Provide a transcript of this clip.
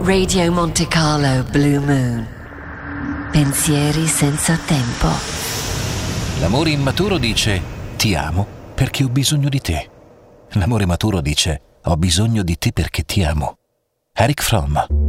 Radio Monte Carlo Blue Moon. Pensieri senza tempo. L'amore immaturo dice ti amo perché ho bisogno di te. L'amore maturo dice ho bisogno di te perché ti amo. Erich Fromm.